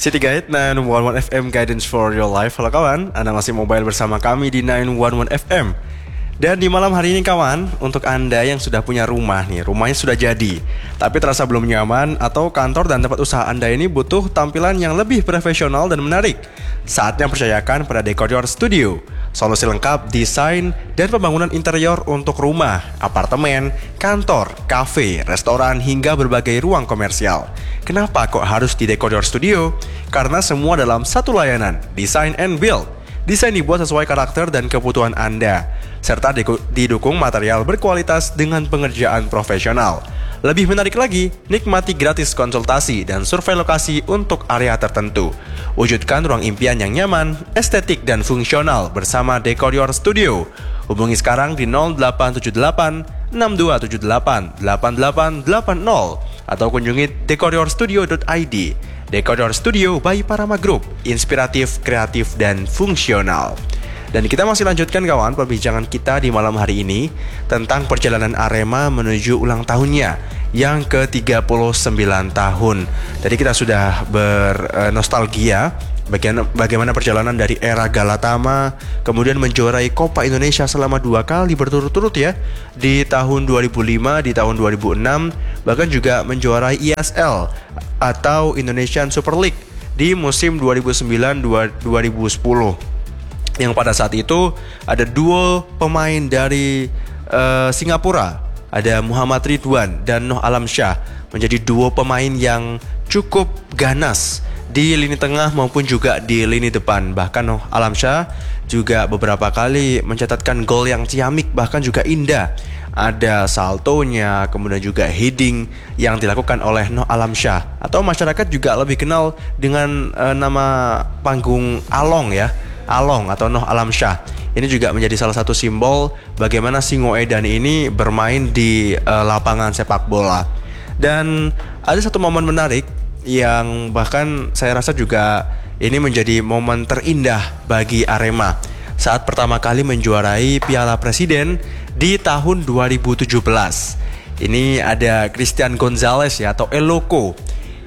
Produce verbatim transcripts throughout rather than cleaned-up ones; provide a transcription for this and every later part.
City Guide sembilan satu satu F M Guidance for Your Life. Halo kawan, Anda masih mobile bersama kami di sembilan satu satu F M. Dan di malam hari ini kawan, untuk Anda yang sudah punya rumah nih, rumahnya sudah jadi, tapi terasa belum nyaman, atau kantor dan tempat usaha Anda ini butuh tampilan yang lebih profesional dan menarik, saatnya percayakan pada Decor Your Studio. Solusi lengkap desain dan pembangunan interior untuk rumah, apartemen, kantor, kafe, restoran, hingga berbagai ruang komersial. Kenapa kok harus di Decor Your Studio? Karena semua dalam satu layanan, Design and Build. Desain dibuat sesuai karakter dan kebutuhan Anda, serta didukung material berkualitas dengan pengerjaan profesional. Lebih menarik lagi, nikmati gratis konsultasi dan survei lokasi untuk area tertentu. Wujudkan ruang impian yang nyaman, estetik, dan fungsional bersama Decor Your Studio. Hubungi sekarang di nol delapan tujuh delapan enam dua tujuh delapan delapan delapan delapan nol atau kunjungi decor your studio dot i d. Decor Your Studio by Parama Group, inspiratif, kreatif, dan fungsional. Dan kita masih lanjutkan kawan perbincangan kita di malam hari ini tentang perjalanan Arema menuju ulang tahunnya yang ke tiga puluh sembilan tahun. Tadi kita sudah bernostalgia bagaimana, bagaimana perjalanan dari era Galatama, kemudian menjuarai Copa Indonesia selama dua kali berturut-turut ya, di tahun dua ribu lima, di tahun dua ribu enam, bahkan juga menjuarai I S L atau Indonesian Super League di musim dua ribu sembilan dua ribu sepuluh. Yang pada saat itu ada dua pemain dari uh, Singapura, ada Muhammad Ridwan dan Noh Alamsyah, menjadi dua pemain yang cukup ganas di lini tengah maupun juga di lini depan. Bahkan Noh Alamsyah juga beberapa kali mencatatkan gol yang ciamik, bahkan juga indah. Ada saltonya, kemudian juga heading yang dilakukan oleh Noh Alamsyah, atau masyarakat juga lebih kenal dengan uh, nama panggung Along ya, Along atau Noh Alamsyah. Ini juga menjadi salah satu simbol bagaimana Singoedan ini bermain di uh, lapangan sepak bola. Dan ada satu momen menarik yang bahkan saya rasa juga ini menjadi momen terindah bagi Arema saat pertama kali menjuarai Piala Presiden di tahun dua ribu tujuh belas. Ini ada Christian Gonzalez ya, atau Eloko.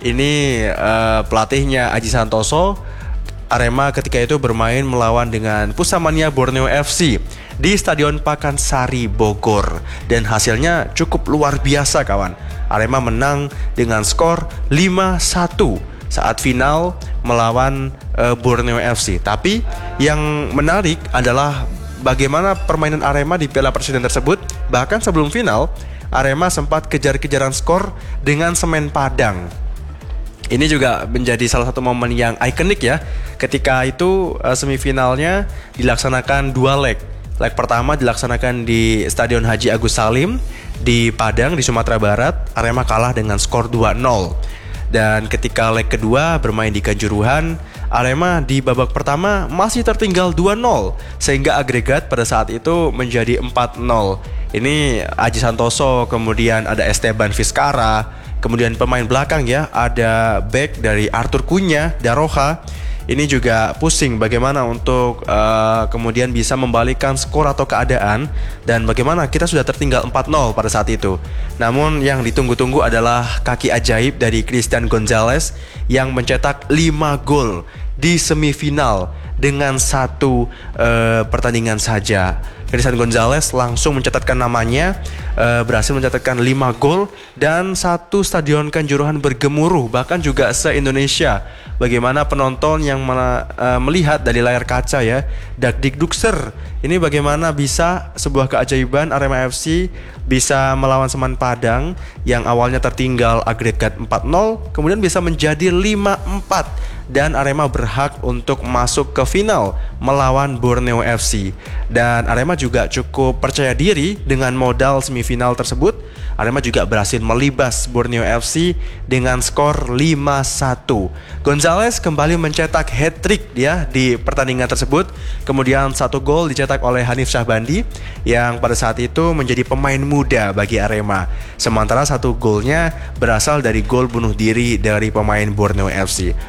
Ini uh, pelatihnya Aji Santoso. Arema ketika itu bermain melawan dengan Pusamania Borneo F C di Stadion Pakansari Bogor, dan hasilnya cukup luar biasa kawan. Arema menang dengan skor lima satu saat final melawan uh, Borneo F C. Tapi yang menarik adalah bagaimana permainan Arema di Piala Presiden tersebut. Bahkan sebelum final, Arema sempat kejar-kejaran skor dengan Semen Padang. Ini juga menjadi salah satu momen yang ikonik ya. Ketika itu uh, semifinalnya dilaksanakan dua leg. Leg pertama dilaksanakan di Stadion Haji Agus Salim di Padang di Sumatera Barat. Arema kalah dengan skor dua nol. Dan ketika leg kedua bermain di Kanjuruhan, Arema di babak pertama masih tertinggal dua nol, sehingga agregat pada saat itu menjadi empat nol. Ini Aji Santoso, kemudian ada Esteban Vizcara, kemudian pemain belakang ya, ada back dari Arthur Cunha, Daroha. Ini juga pusing bagaimana untuk uh, kemudian bisa membalikkan skor atau keadaan, dan bagaimana kita sudah tertinggal empat nol pada saat itu. Namun yang ditunggu-tunggu adalah kaki ajaib dari Christian Gonzalez yang mencetak lima gol di semifinal dengan satu uh, pertandingan saja. Christian Gonzalez langsung mencatatkan namanya, uh, berhasil mencatatkan lima gol, dan satu stadion Kanjuruhan bergemuruh, bahkan juga se-Indonesia. Bagaimana penonton yang mena, uh, melihat dari layar kaca ya, dakdikdukser. Ini bagaimana bisa sebuah keajaiban Arema F C bisa melawan Semen Padang yang awalnya tertinggal agregat empat nol, kemudian bisa menjadi lima empat. Dan Arema berhak untuk masuk ke final melawan Borneo F C. Dan Arema juga cukup percaya diri dengan modal semifinal tersebut. Arema juga berhasil melibas Borneo F C dengan skor lima satu. Gonzalez kembali mencetak hat-trick ya di pertandingan tersebut. Kemudian satu gol dicetak oleh Hanif Syahbandi yang pada saat itu menjadi pemain muda bagi Arema. Sementara satu golnya berasal dari gol bunuh diri dari pemain Borneo F C. Pemain penting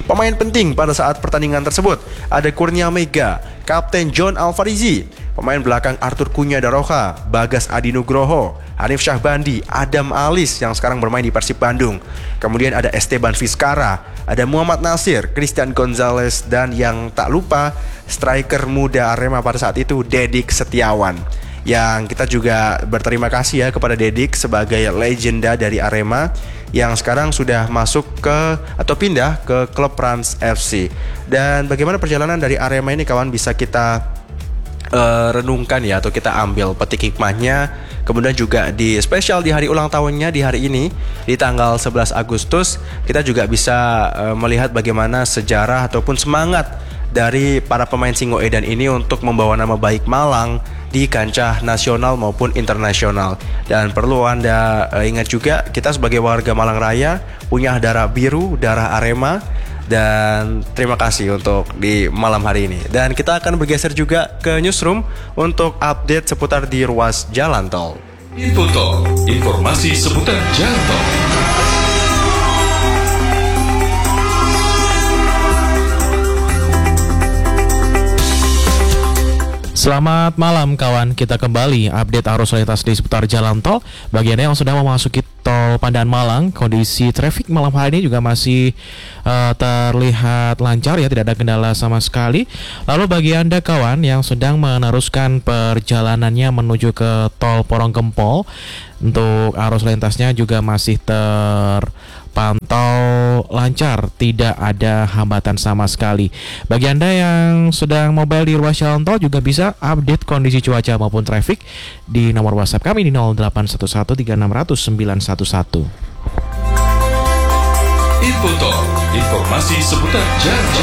penting pada saat pertandingan tersebut. Ada Kurnia Mega, Kapten John Alvarizi, pemain belakang Arthur Cunha Daroca, Bagas Adi Nugroho, Hanif Syahbandi, Adam Alis yang sekarang bermain di Persib Bandung. Kemudian ada Esteban Vizcara, ada Muhammad Nasir, Christian Gonzalez, dan yang tak lupa striker muda Arema pada saat itu, Dedik Setiawan. Yang kita juga berterima kasih ya kepada Dedik sebagai legenda dari Arema yang sekarang sudah masuk ke atau pindah ke klub Rans F C. Dan bagaimana perjalanan dari Arema ini kawan bisa kita uh, renungkan ya, atau kita ambil petik hikmahnya. Kemudian juga di spesial di hari ulang tahunnya di hari ini di tanggal sebelas Agustus kita juga bisa uh, melihat bagaimana sejarah ataupun semangat dari para pemain Singoedan ini untuk membawa nama baik Malang di kancah nasional maupun internasional. Dan perlu Anda uh, ingat juga, kita sebagai warga Malang Raya punya darah biru, darah Arema. Dan terima kasih untuk di malam hari ini. Dan kita akan bergeser juga ke newsroom untuk update seputar di ruas jalan tol. Info Tol, informasi seputar jalan tol. Selamat malam kawan, kita kembali update arus lalu lintas di seputar jalan tol. Bagi Anda yang sudah memasuki tol Pandaan Malang, kondisi traffic malam hari ini juga masih uh, terlihat lancar ya, tidak ada kendala sama sekali. Lalu bagi Anda kawan yang sedang meneruskan perjalanannya menuju ke tol Porong Gempol, untuk arus lintasnya juga masih terpantau lancar, tidak ada hambatan sama sekali. Bagi Anda yang sedang mobile di ruas jalan tol juga bisa update kondisi cuaca maupun traffic di nomor WhatsApp kami di nol delapan satu satu tiga enam nol nol sembilan satu satu. Info Tol, informasi seputar jalan tol.